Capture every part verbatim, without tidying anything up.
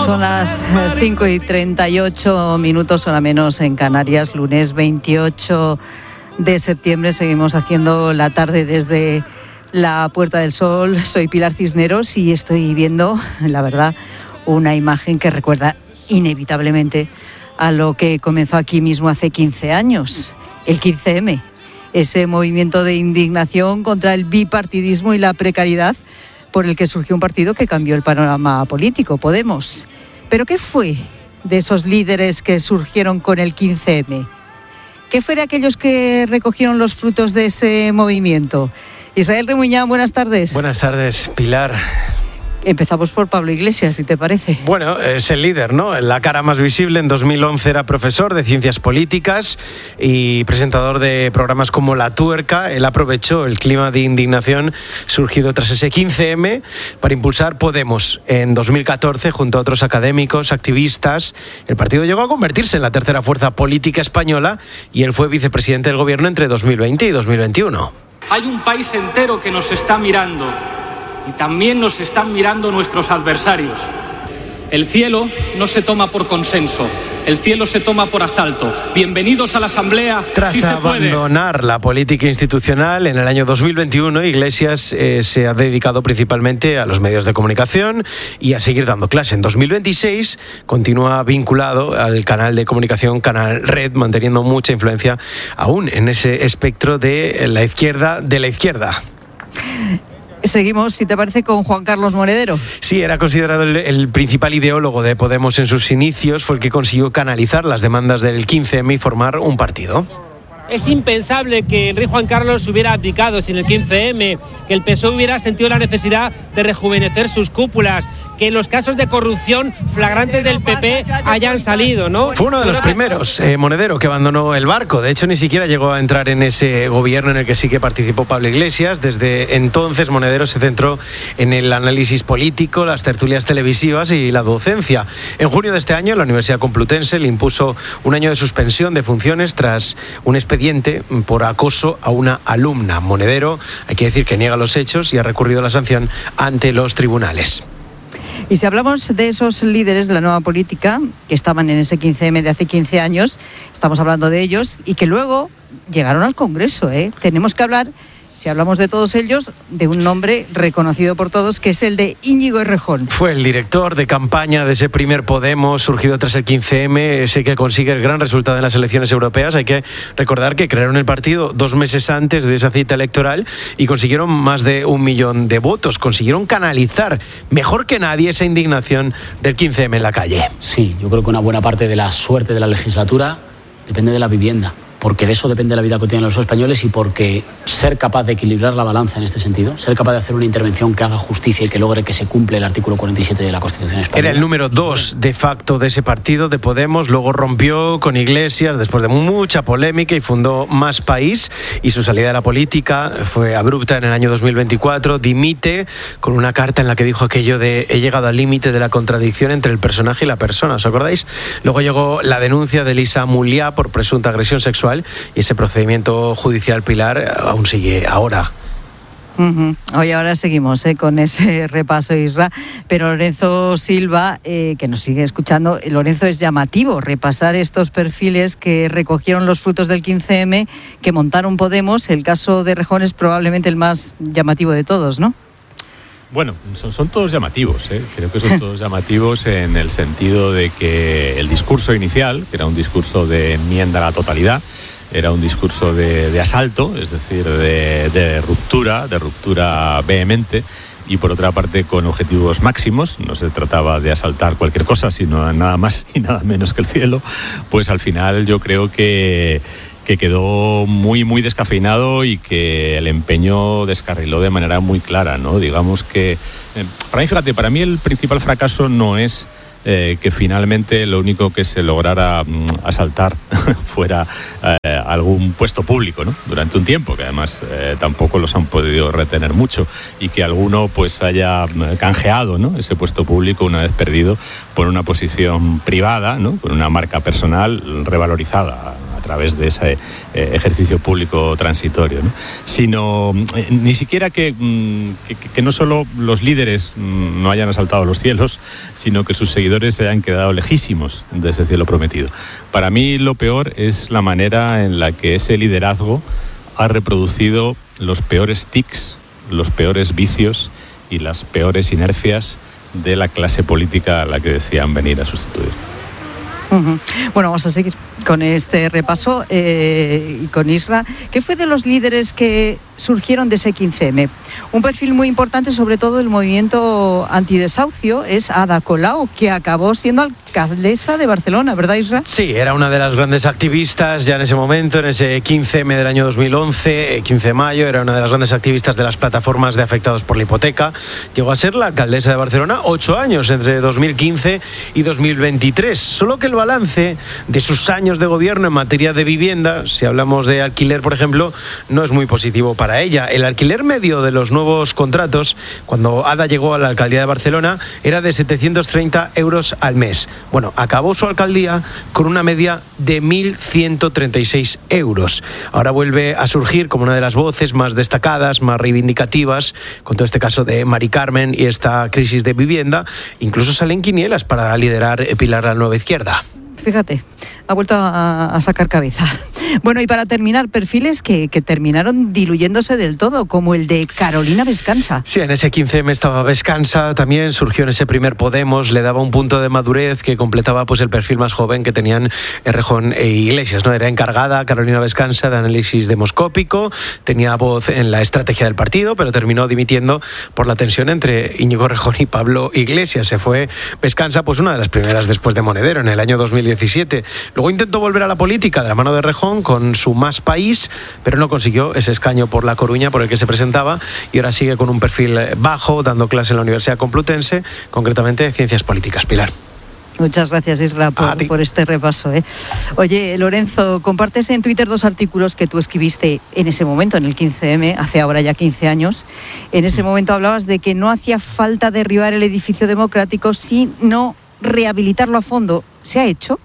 Son las cinco y treinta y ocho minutos, hora menos en Canarias, lunes veintiocho de septiembre. Seguimos haciendo la tarde desde la Puerta del Sol. Soy Pilar Cisneros y estoy viendo, la verdad, una imagen que recuerda inevitablemente a lo que comenzó aquí mismo hace quince años, el quince eme. Ese movimiento de indignación contra el bipartidismo y la precariedad por el que surgió un partido que cambió el panorama político, Podemos. ¿Pero qué fue de esos líderes que surgieron con el quince eme? ¿Qué fue de aquellos que recogieron los frutos de ese movimiento? Israel Remuñán, buenas tardes. Buenas tardes, Pilar. Empezamos por Pablo Iglesias, si te parece. Bueno, es el líder, ¿no? La cara más visible. En dos mil once era profesor de Ciencias Políticas y presentador de programas como La Tuerca. Él aprovechó el clima de indignación surgido tras ese quince eme para impulsar Podemos. En dos mil catorce, junto a otros académicos, activistas, el partido llegó a convertirse en la tercera fuerza política española y él fue vicepresidente del gobierno entre dos mil veinte y dos mil veintiuno. Hay un país entero que nos está mirando. Y también nos están mirando nuestros adversarios. El cielo no se toma por consenso, el cielo se toma por asalto. Bienvenidos a la Asamblea. Tras sí se abandonar puede. la política institucional en el año dos mil veintiuno, Iglesias eh, se ha dedicado principalmente a los medios de comunicación y a seguir dando clase. En dos mil veintiséis continúa vinculado al canal de comunicación Canal Red, manteniendo mucha influencia aún en ese espectro de la izquierda de la izquierda. Seguimos, si te parece, con Juan Carlos Monedero. Sí, era considerado el, el principal ideólogo de Podemos en sus inicios. Fue el que consiguió canalizar las demandas del quince eme y formar un partido. Es impensable que el rey Juan Carlos hubiera abdicado sin el quince eme, que el P S O E hubiera sentido la necesidad de rejuvenecer sus cúpulas, que los casos de corrupción flagrantes del P P hayan salido, ¿no? Fue uno de los primeros, eh, Monedero, que abandonó el barco. De hecho, ni siquiera llegó a entrar en ese gobierno en el que sí que participó Pablo Iglesias. Desde entonces, Monedero se centró en el análisis político, las tertulias televisivas y la docencia. En junio de este año, la Universidad Complutense le impuso un año de suspensión de funciones tras un expediente por acoso a una alumna. Monedero, hay que decir que niega los hechos y ha recurrido la sanción ante los tribunales. Y si hablamos de esos líderes de la nueva política que estaban en ese quince eme de hace quince años, estamos hablando de ellos y que luego llegaron al Congreso, ¿eh? Tenemos que hablar, si hablamos de todos ellos, de un nombre reconocido por todos, que es el de Íñigo Errejón. Fue el director de campaña de ese primer Podemos, surgido tras el quince eme, ese que consigue el gran resultado en las elecciones europeas. Hay que recordar que crearon el partido dos meses antes de esa cita electoral y consiguieron más de un millón de votos. Consiguieron canalizar mejor que nadie esa indignación del quince eme en la calle. Sí, yo creo que una buena parte de la suerte de la legislatura depende de la vivienda, porque de eso depende la vida cotidiana de los españoles y porque ser capaz de equilibrar la balanza en este sentido, ser capaz de hacer una intervención que haga justicia y que logre que se cumpla el artículo cuarenta y siete de la Constitución española. Era el número dos de facto de ese partido, de Podemos, luego rompió con Iglesias después de mucha polémica y fundó Más País, y su salida de la política fue abrupta en el año dos mil veinticuatro, dimite con una carta en la que dijo aquello de he llegado al límite de la contradicción entre el personaje y la persona, ¿os acordáis? Luego llegó la denuncia de Elisa Mulliá por presunta agresión sexual y ese procedimiento judicial, Pilar, aún sigue ahora. Uh-huh. Hoy ahora seguimos eh, con ese repaso, Isra, pero Lorenzo Silva, eh, que nos sigue escuchando, Lorenzo, es llamativo repasar estos perfiles que recogieron los frutos del quince eme, que montaron Podemos. El caso de Errejón es probablemente el más llamativo de todos, ¿no? Bueno, son, son todos llamativos, ¿eh? Creo que son todos llamativos en el sentido de que el discurso inicial, que era un discurso de enmienda a la totalidad, era un discurso de, de asalto, es decir, de, de ruptura, de ruptura vehemente, y por otra parte con objetivos máximos. No se trataba de asaltar cualquier cosa, sino nada más y nada menos que el cielo. Pues al final yo creo que que quedó muy, muy descafeinado y que el empeño descarriló de manera muy clara, ¿no? Digamos que, eh, para mí, fíjate, para mí el principal fracaso no es eh, que finalmente lo único que se lograra mm, asaltar fuera eh, algún puesto público, ¿no? Durante un tiempo, que además eh, tampoco los han podido retener mucho, y que alguno pues haya canjeado, ¿no?, ese puesto público una vez perdido por una posición privada, ¿no?, con una marca personal revalorizada través de ese eh, ejercicio público transitorio, ¿no? Sino eh, ni siquiera que, que, que no solo los líderes no hayan asaltado los cielos, sino que sus seguidores se hayan quedado lejísimos de ese cielo prometido. Para mí lo peor es la manera en la que ese liderazgo ha reproducido los peores tics, los peores vicios y las peores inercias de la clase política a la que decían venir a sustituir. Uh-huh. Bueno, vamos a seguir con este repaso eh, y con Isra. ¿Qué fue de los líderes que surgieron de ese quince eme? Un perfil muy importante, sobre todo el movimiento antidesahucio, es Ada Colau, que acabó siendo alcaldesa de Barcelona, ¿verdad, Isra? Sí, era una de las grandes activistas ya en ese momento, en ese quince eme del año dos mil once, quince de mayo, era una de las grandes activistas de las plataformas de afectados por la hipoteca. Llegó a ser la alcaldesa de Barcelona ocho años, entre dos mil quince y dos mil veintitrés. Solo que el balance de sus años de gobierno en materia de vivienda, si hablamos de alquiler, por ejemplo, no es muy positivo para ella. El alquiler medio de los nuevos contratos, cuando Ada llegó a la alcaldía de Barcelona, era de setecientos treinta euros al mes. Bueno, acabó su alcaldía con una media de mil ciento treinta y seis euros. Ahora vuelve a surgir como una de las voces más destacadas, más reivindicativas, con todo este caso de Mari Carmen y esta crisis de vivienda. Incluso salen quinielas para liderar Pilar la Nueva Izquierda. Fíjate, ha vuelto a, a sacar cabeza. Bueno, y para terminar, perfiles que, que terminaron diluyéndose del todo, como el de Carolina Vescansa. Sí, en ese quince eme estaba Vescansa, también surgió en ese primer Podemos, le daba un punto de madurez que completaba pues el perfil más joven que tenían Errejón e Iglesias, ¿no? Era encargada Carolina Vescansa de análisis demoscópico, tenía voz en la estrategia del partido, pero terminó dimitiendo por la tensión entre Íñigo Errejón y Pablo Iglesias. Se fue Vescansa, pues una de las primeras después de Monedero, en el año dos mil diecisiete. Luego intentó volver a la política de la mano de Errejón con su Más País, pero no consiguió ese escaño por La Coruña por el que se presentaba y ahora sigue con un perfil bajo, dando clase en la Universidad Complutense, concretamente de Ciencias Políticas. Pilar. Muchas gracias, Isra, por, por este repaso. ¿eh? Oye, Lorenzo, compartes en Twitter dos artículos que tú escribiste en ese momento, en el quince eme, hace ahora ya quince años. En ese momento hablabas de que no hacía falta derribar el edificio democrático, sino rehabilitarlo a fondo. ¿Se ha hecho?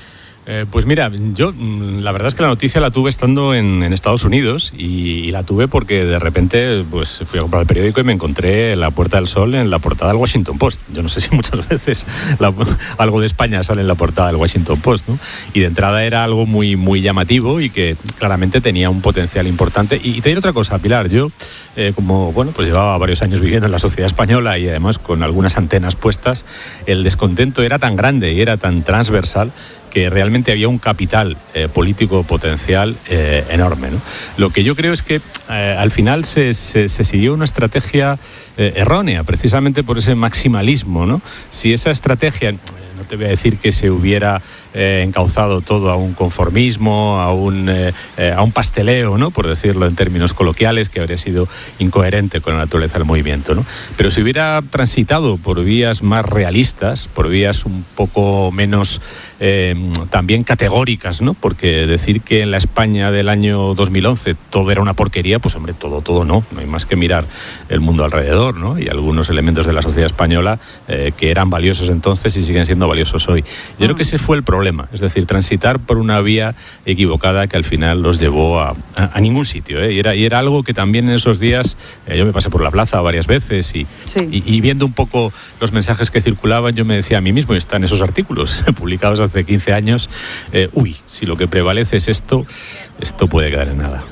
Eh, pues mira, yo la verdad es que la noticia la tuve estando en, en Estados Unidos y, y la tuve porque de repente pues fui a comprar el periódico y me encontré en la Puerta del Sol en la portada del Washington Post. Yo no sé si muchas veces la, algo de España sale en la portada del Washington Post, ¿no? Y de entrada era algo muy, muy llamativo y que claramente tenía un potencial importante. Y, y te diré otra cosa, Pilar, yo eh, como bueno pues llevaba varios años viviendo en la sociedad española y además con algunas antenas puestas, el descontento era tan grande y era tan transversal que realmente había un capital eh, político potencial eh, enorme, ¿no? Lo que yo creo es que eh, al final se, se, se siguió una estrategia eh, errónea, precisamente por ese maximalismo, ¿no? Si esa estrategia, no te voy a decir que se hubiera eh, encauzado todo a un conformismo, a un, eh, eh, a un pasteleo, ¿no? Por decirlo en términos coloquiales, que habría sido incoherente con la naturaleza del movimiento, ¿no? Pero si hubiera transitado por vías más realistas, por vías un poco menos eh, también categóricas, ¿no? Porque decir que en la España del año dos mil once todo era una porquería, pues hombre, todo, todo no. No hay más que mirar el mundo alrededor, ¿no? Y algunos elementos de la sociedad española eh, que eran valiosos entonces y siguen siendo valiosos hoy. Yo creo que ese fue el problema, es decir, transitar por una vía equivocada que al final los llevó a, a, a ningún sitio, ¿eh? Y era, y era algo que también en esos días, eh, yo me pasé por la plaza varias veces y, sí. y, y viendo un poco los mensajes que circulaban, yo me decía a mí mismo, y están esos artículos publicados hace quince años, eh, uy, si lo que prevalece es esto, esto puede quedar en nada.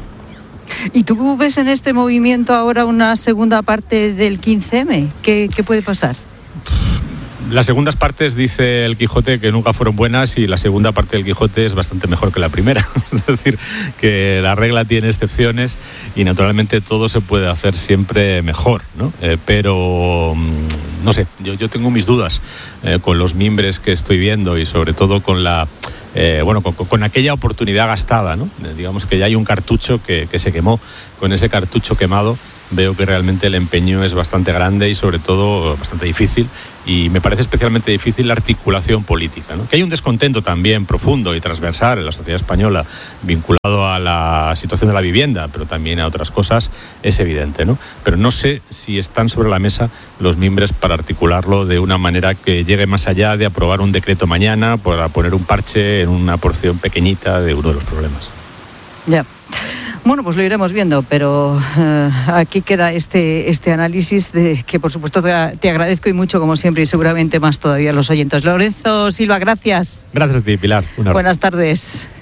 ¿Y tú ves en este movimiento ahora una segunda parte del quince eme? ¿Qué, qué puede pasar? Las segundas partes, dice el Quijote, que nunca fueron buenas, y la segunda parte del Quijote es bastante mejor que la primera. Es decir, que la regla tiene excepciones y naturalmente todo se puede hacer siempre mejor, ¿no? Eh, pero, no sé, yo, yo tengo mis dudas eh, con los mimbres que estoy viendo y sobre todo con la... Eh, bueno, con, con aquella oportunidad gastada, ¿no? Eh, digamos que ya hay un cartucho que, que se quemó. Con ese cartucho quemado veo que realmente el empeño es bastante grande y sobre todo bastante difícil, y me parece especialmente difícil la articulación política, ¿no? Que hay un descontento también profundo y transversal en la sociedad española vinculado a la situación de la vivienda, pero también a otras cosas, es evidente, ¿no? Pero no sé si están sobre la mesa los mimbres para articularlo de una manera que llegue más allá de aprobar un decreto mañana para poner un parche en una porción pequeñita de uno de los problemas. Ya. Bueno, pues lo iremos viendo, pero eh, aquí queda este, este análisis de que, por supuesto, te, te agradezco y mucho, como siempre, y seguramente más todavía a los oyentes. Lorenzo Silva, gracias. Gracias a ti, Pilar. Buenas tardes.